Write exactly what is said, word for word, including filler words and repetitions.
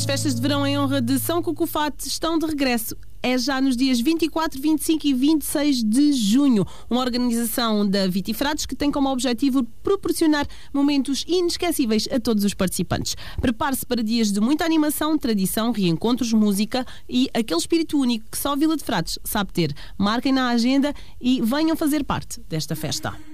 As festas de verão em honra de São Cucufate estão de regresso. É já nos dias vinte e quatro, vinte e cinco e vinte e seis de junho. Uma organização da Vitifratos que tem como objetivo proporcionar momentos inesquecíveis a todos os participantes. Prepare-se para dias de muita animação, tradição, reencontros, música e aquele espírito único que só Vila de Fratos sabe ter. Marquem na agenda e venham fazer parte desta festa.